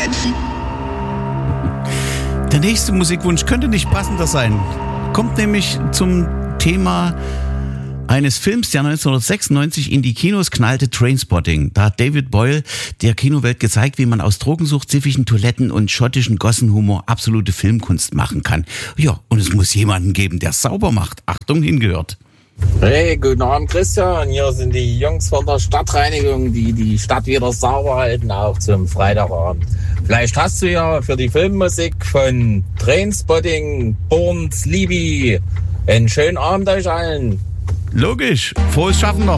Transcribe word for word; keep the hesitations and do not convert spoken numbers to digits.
setzen. Der nächste Musikwunsch könnte nicht passender sein. Kommt nämlich zum Thema eines Films, der neunzehnhundertsechsundneunzig in die Kinos knallte, Trainspotting. Da hat David Boyle der Kinowelt gezeigt, wie man aus Drogensucht, ziffigen Toiletten und schottischen Gossenhumor absolute Filmkunst machen kann. Ja, und es muss jemanden geben, der sauber macht. Achtung, hingehört. Hey, guten Abend Christian, hier sind die Jungs von der Stadtreinigung, die die Stadt wieder sauber halten, auch zum Freitagabend. Vielleicht hast du ja für die Filmmusik von Trainspotting, Born Sleepy einen schönen Abend euch allen. Logisch, frohes Schaffen noch.